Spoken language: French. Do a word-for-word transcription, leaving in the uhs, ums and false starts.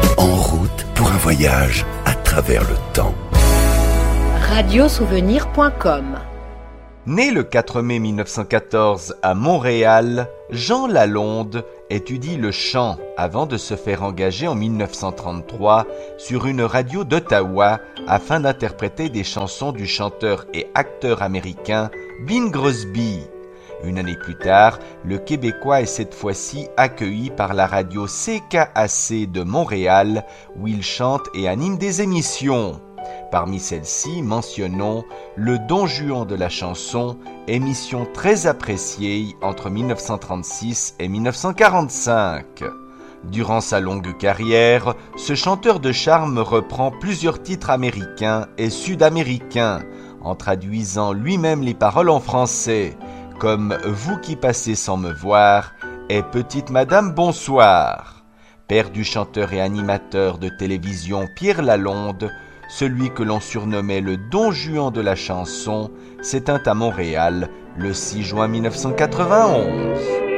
En route pour un voyage à travers le temps. radio souvenir point com. Né le quatre mai mille neuf cent quatorze à Montréal, Jean Lalonde étudie le chant avant de se faire engager en mille neuf cent trente-trois sur une radio d'Ottawa afin d'interpréter des chansons du chanteur et acteur américain Bing Crosby. Une année plus tard, le Québécois est cette fois-ci accueilli par la radio C K A C de Montréal où il chante et anime des émissions. Parmi celles-ci, mentionnons Le Don Juan de la chanson, émission très appréciée entre mille neuf cent trente-six et mille neuf cent quarante-cinq. Durant sa longue carrière, ce chanteur de charme reprend plusieurs titres américains et sud-américains, en traduisant lui-même les paroles en français, comme Vous qui passez sans me voir et Petite Madame Bonsoir. Père du chanteur et animateur de télévision Pierre Lalonde, celui que l'on surnommait le Don Juan de la chanson, s'éteint à Montréal le six juin mille neuf cent quatre-vingt-onze.